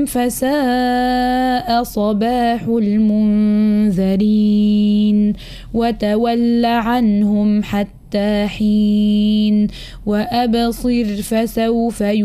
فساء صباح المنذرين وتول عنهم حتى حين وأبصر فسوف